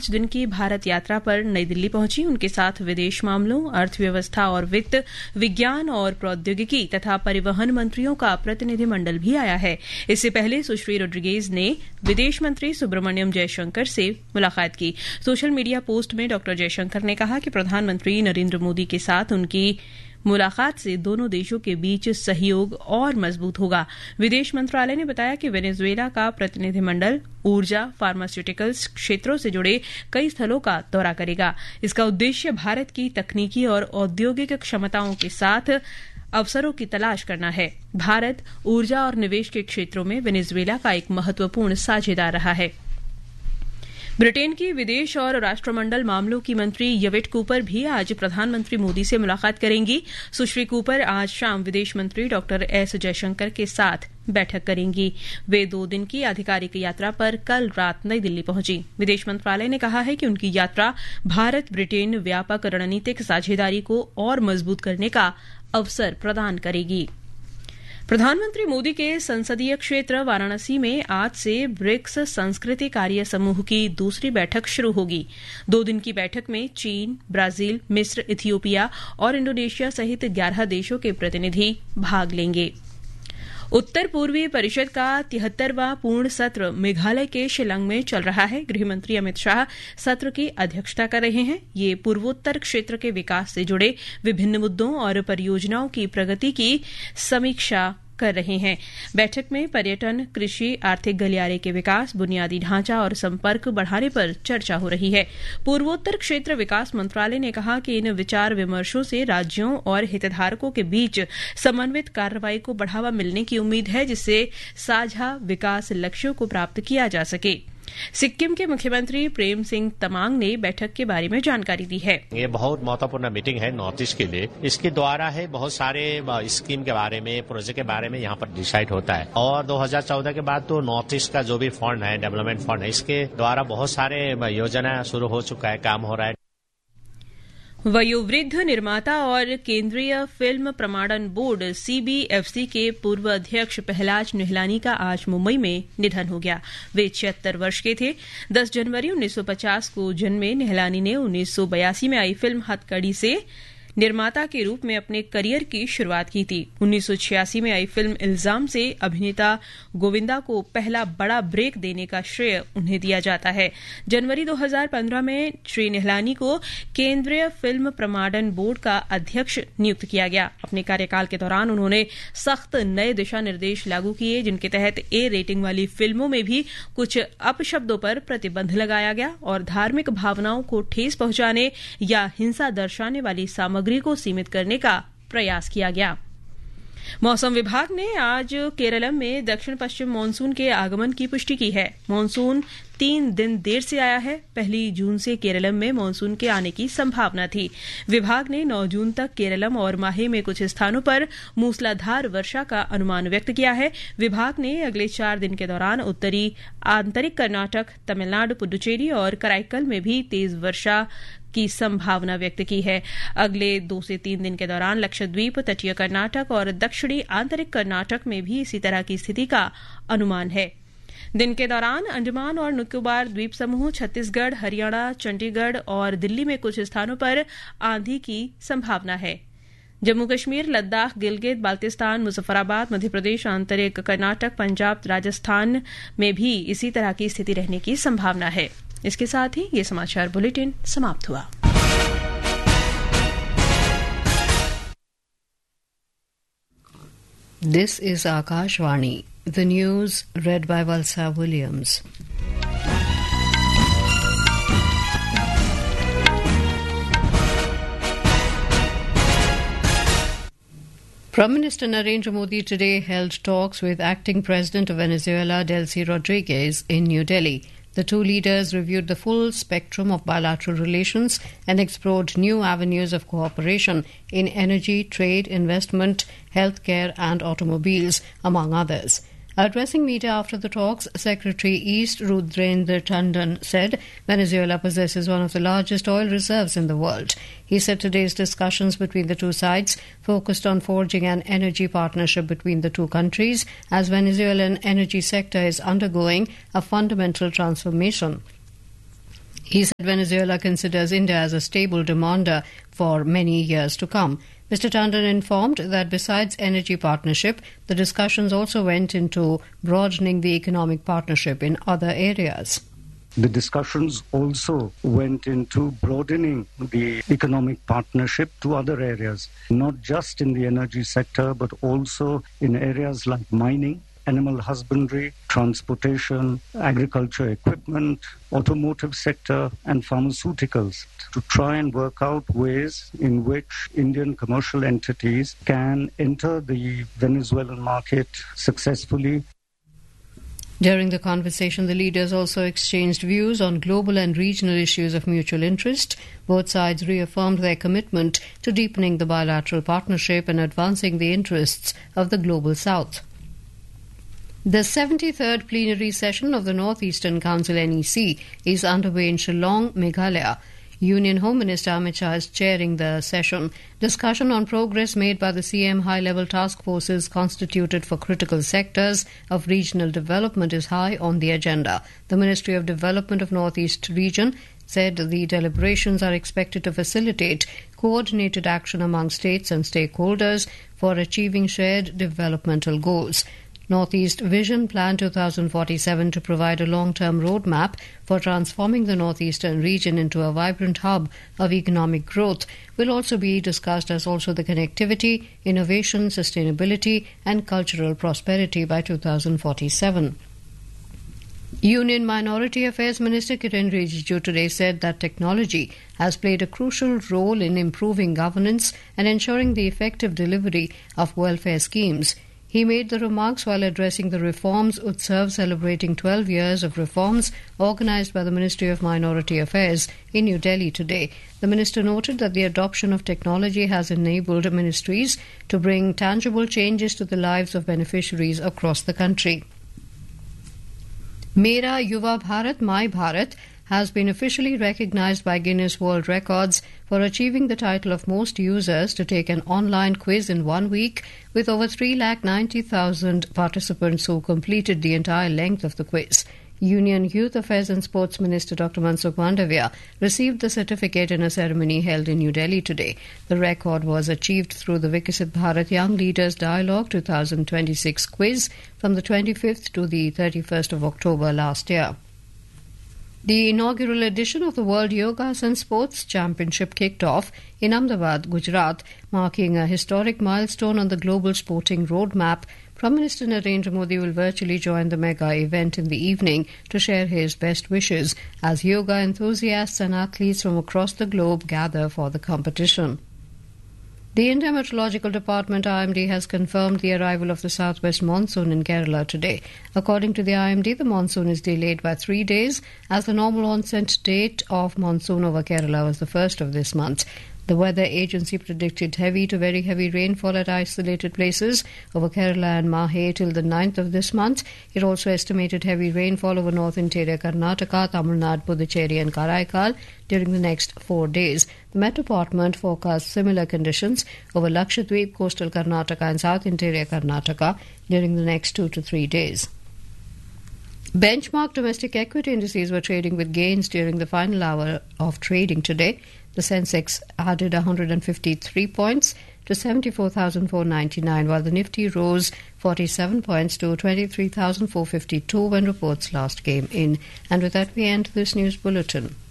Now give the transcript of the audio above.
5 दिन की भारत यात्रा पर नई दिल्ली पहुंची। उनके साथ विदेश मामलों, अर्थव्यवस्था और वित्त, विज्ञान और प्रौद्योगिकी तथा परिवहन मंत्रियों का प्रतिनिधिमंडल भी आया है। इससे पहले सुश्री रोड्रिगेज ने विदेश मंत्री सुब्रमण्यम जयशंकर से मुलाकात की। सोशल मीडिया पोस्ट में डॉ जयशंकर ने कहा कि प्रधानमंत्री नरेंद्र मोदी के साथ उनकी मुलाकात से दोनों देशों के बीच सहयोग और मजबूत होगा। विदेश मंत्रालय ने बताया कि वेनेजुएला का प्रतिनिधिमंडल ऊर्जा, फार्मास्यूटिकल्स क्षेत्रों से जुड़े कई स्थलों का दौरा करेगा। इसका उद्देश्य भारत की तकनीकी और औद्योगिक क्षमताओं के साथ अवसरों की तलाश करना है। भारत ऊर्जा और निवेश के क्षेत्रों में वेनेजुएला का एक महत्वपूर्ण साझेदार रहा है। ब्रिटेन की विदेश और राष्ट्रमंडल मामलों की मंत्री यवेट कूपर भी आज प्रधानमंत्री मोदी से मुलाकात करेंगी। सुश्री कूपर आज शाम विदेश मंत्री डॉ एस जयशंकर के साथ बैठक करेंगी। वे 2 दिन की आधिकारिक यात्रा पर कल रात नई दिल्ली पहुंची। विदेश मंत्रालय ने कहा है कि उनकी यात्रा भारत ब्रिटेन व्यापक रणनीतिक साझेदारी को और मजबूत करने का अवसर प्रदान करेगी। प्रधानमंत्री मोदी के संसदीय क्षेत्र वाराणसी में आज से ब्रिक्स संस्कृति कार्य समूह की दूसरी बैठक शुरू होगी। 2 दिन की बैठक में चीन, ब्राजील, मिस्र, इथियोपिया और इंडोनेशिया सहित 11 देशों के प्रतिनिधि भाग लेंगे। उत्तर पूर्वी परिषद का 73वां पूर्ण सत्र मेघालय के शिलांग में चल रहा है। गृहमंत्री अमित शाह सत्र की अध्यक्षता कर रहे हैं। ये पूर्वोत्तर क्षेत्र के विकास से जुड़े विभिन्न मुद्दों और परियोजनाओं की प्रगति की समीक्षा कर रहे हैं। बैठक में पर्यटन, कृषि, आर्थिक गलियारे के विकास, बुनियादी ढांचा और संपर्क बढ़ाने पर चर्चा हो रही है। पूर्वोत्तर क्षेत्र विकास मंत्रालय ने कहा कि इन विचार विमर्शों से राज्यों और हितधारकों के बीच समन्वित कार्रवाई को बढ़ावा मिलने की उम्मीद है, जिससे साझा विकास लक्ष्यों को प्राप्त किया जा सके। सिक्किम के मुख्यमंत्री प्रेम सिंह तमांग ने बैठक के बारे में जानकारी दी है। ये बहुत महत्वपूर्ण मीटिंग है नॉर्थ ईस्ट के लिए। इसके द्वारा है बहुत सारे स्कीम के बारे में, प्रोजेक्ट के बारे में यहाँ पर डिसाइड होता है। और 2014 के बाद तो नॉर्थ ईस्ट का जो भी फंड है, डेवलपमेंट फंड है, इसके द्वारा बहुत सारे योजना शुरू हो चुका है, काम हो रहा है। वयोवृद्ध निर्माता और केंद्रीय फिल्म प्रमाणन बोर्ड सीबीएफसी के पूर्व अध्यक्ष पहलाज निहलानी का आज मुंबई में निधन हो गया। वे 76 वर्ष के थे। 10 जनवरी 1950 को जन्मे निहलानी ने 1982 में आई फिल्म हथकड़ी से निर्माता के रूप में अपने करियर की शुरुआत की थी। 1986 में आई फिल्म इल्जाम से अभिनेता गोविंदा को पहला बड़ा ब्रेक देने का श्रेय उन्हें दिया जाता है। जनवरी 2015 में श्री निहलानी को केंद्रीय फिल्म प्रमाणन बोर्ड का अध्यक्ष नियुक्त किया गया। अपने कार्यकाल के दौरान उन्होंने सख्त नए दिशा निर्देश लागू किए, जिनके तहत ए रेटिंग वाली फिल्मों में भी कुछ अपशब्दों पर प्रतिबंध लगाया गया और धार्मिक भावनाओं को ठेस पहुंचाने या हिंसा दर्शाने वाली सामग्री को सीमित करने का प्रयास किया गया। मौसम विभाग ने आज केरलम में दक्षिण पश्चिम मानसून के आगमन की पुष्टि की है। मानसून 3 दिन देर से आया है। 1 जून से केरलम में मानसून के आने की संभावना थी। विभाग ने 9 जून तक केरलम और माहे में कुछ स्थानों पर मूसलाधार वर्षा का अनुमान व्यक्त किया है। विभाग ने अगले 4 दिन के दौरान उत्तरी आंतरिक कर्नाटक, तमिलनाडु, पुडुचेरी और कराईकल में भी तेज वर्षा की संभावना व्यक्त की है। अगले 2 से 3 दिन के दौरान लक्षद्वीप, तटीय कर्नाटक और दक्षिणी आंतरिक कर्नाटक में भी इसी तरह की स्थिति का अनुमान है। दिन के दौरान अंडमान और निकोबार द्वीप समूह, छत्तीसगढ़, हरियाणा, चंडीगढ़ और दिल्ली में कुछ स्थानों पर आंधी की संभावना है। जम्मू कश्मीर, लद्दाख, गिलगित बाल्तिस्तान, मुजफ्फराबाद, मध्य प्रदेश, आंतरिक कर्नाटक, पंजाब, राजस्थान में भी इसी तरह की स्थिति रहने की संभावना है। इसके साथ ही ये समाचार बुलेटिन समाप्त हुआ। This is Akashvani. The news read by Valsa Williams. Prime Minister Narendra Modi today held talks with acting President of Venezuela, Delcy Rodriguez, in New Delhi. The two leaders reviewed the full spectrum of bilateral relations and explored new avenues of cooperation in energy, trade, investment, healthcare and automobiles, among others. Addressing media after the talks, Secretary East Rudrendra Tandon said Venezuela possesses one of the largest oil reserves in the world. He said today's discussions between the two sides focused on forging an energy partnership between the two countries as Venezuelan energy sector is undergoing a fundamental transformation. He said Venezuela considers India as a stable demander for many years to come. Mr. Tandon informed that besides energy partnership, the discussions also went into broadening the economic partnership in other areas. The discussions also went into broadening the economic partnership to other areas, not just in the energy sector, but also in areas like mining, animal husbandry, transportation, agriculture equipment, automotive sector, and pharmaceuticals, to try and work out ways in which Indian commercial entities can enter the Venezuelan market successfully. During the conversation, the leaders also exchanged views on global and regional issues of mutual interest. Both sides reaffirmed their commitment to deepening the bilateral partnership and advancing the interests of the Global South. The 73rd plenary session of the North-Eastern Council NEC is underway in Shillong, Meghalaya. Union Home Minister Amit Shah is chairing the session. Discussion on progress made by the CM high-level task forces constituted for critical sectors of regional development is high on the agenda. The Ministry of Development of North-East Region said the deliberations are expected to facilitate coordinated action among states and stakeholders for achieving shared developmental goals. Northeast Vision Plan 2047 to provide a long-term roadmap for transforming the northeastern region into a vibrant hub of economic growth will also be discussed, as also the connectivity, innovation, sustainability and cultural prosperity by 2047. Union Minority Affairs Minister Kiren Rijiju today said that technology has played a crucial role in improving governance and ensuring the effective delivery of welfare schemes. He made the remarks while addressing the Reforms Utsav celebrating 12 years of reforms organised by the Ministry of Minority Affairs in New Delhi today. The minister noted that the adoption of technology has enabled ministries to bring tangible changes to the lives of beneficiaries across the country. Mera Yuva Bharat, My Bharat has been officially recognized by Guinness World Records for achieving the title of most users to take an online quiz in 1 week, with over 390,000 participants who completed the entire length of the quiz. Union Youth Affairs and Sports Minister Dr. Mansukh Mandavia received the certificate in a ceremony held in New Delhi today. The record was achieved through the Viksit Bharat Young Leaders Dialogue 2026 quiz from the 25th to the 31st of October last year. The inaugural edition of the World Yoga and Sports Championship kicked off in Ahmedabad, Gujarat, marking a historic milestone on the global sporting roadmap. Prime Minister Narendra Modi will virtually join the mega event in the evening to share his best wishes as yoga enthusiasts and athletes from across the globe gather for the competition. The India Meteorological Department IMD has confirmed the arrival of the southwest monsoon in Kerala today. According to the IMD, the monsoon is delayed by 3 days as the normal onset date of monsoon over Kerala was the 1st of this month. The weather agency predicted heavy to very heavy rainfall at isolated places over Kerala and Mahe till the 9th of this month. It also estimated heavy rainfall over North Interior Karnataka, Tamil Nadu, Puducherry and Karaikal during the next 4 days. The Met Department forecast similar conditions over Lakshadweep, coastal Karnataka and South Interior Karnataka during the next 2 to 3 days. Benchmark domestic equity indices were trading with gains during the final hour of trading today. The Sensex added 153 points to 74,499, while the Nifty rose 47 points to 23,452 when reports last came in. And with that, we end this news bulletin.